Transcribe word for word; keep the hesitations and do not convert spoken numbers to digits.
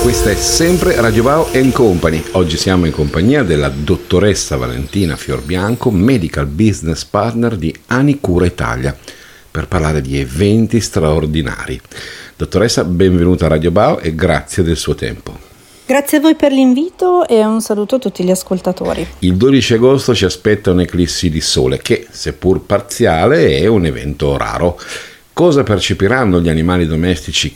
Questa è sempre Radio Bao and Company. Oggi siamo in compagnia della dottoressa Valentina Fiorbianco, Medical Business Partner di Anicura Italia, per parlare di eventi straordinari. Dottoressa, benvenuta a Radio Bao e grazie del suo tempo. Grazie a voi per l'invito e un saluto a tutti gli ascoltatori. Il dodici agosto ci aspetta un'eclissi di sole che, seppur parziale, è un evento raro. Cosa percepiranno gli animali domestici